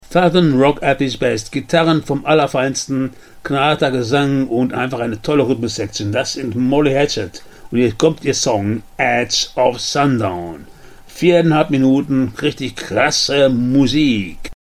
Southern Rock at its best. Gitarren vom Allerfeinsten, knallharter Gesang und einfach eine tolle Rhythmussektion. Das sind Molly Hatchet. Und jetzt kommt ihr Song Edge of Sundown. 4,5 Minuten, richtig krasse Musik.